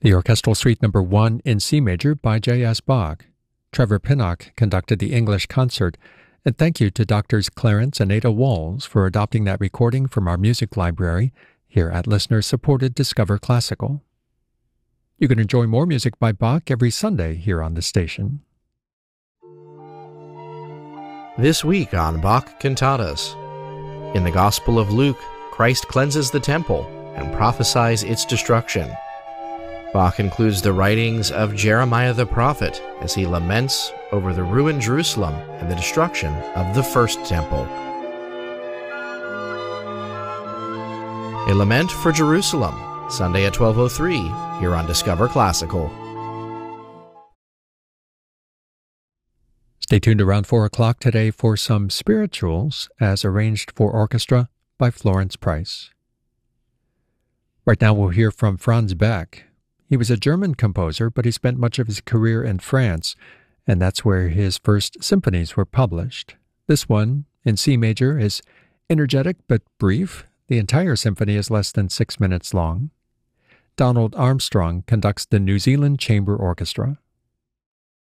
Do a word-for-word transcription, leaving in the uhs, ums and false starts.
The Orchestral Suite Number one in C Major by J S. Bach. Trevor Pinnock conducted the English concert, and thank you to Doctors Clarence and Ada Walls for adopting that recording from our music library here at listener-supported Discover Classical. You can enjoy more music by Bach every Sunday here on the station. This week on Bach Cantatas. In the Gospel of Luke, Christ cleanses the temple and prophesies its destruction. Bach includes the writings of Jeremiah the prophet as he laments over the ruined Jerusalem and the destruction of the first temple. A Lament for Jerusalem, Sunday at twelve oh three, here on Discover Classical. Stay tuned around four o'clock today for some spirituals as arranged for orchestra by Florence Price. Right now we'll hear from Franz Beck. He was a German composer, but he spent much of his career in France, and that's where his first symphonies were published. This one, in C major, is energetic but brief. The entire symphony is less than six minutes long. Donald Armstrong conducts the New Zealand Chamber Orchestra.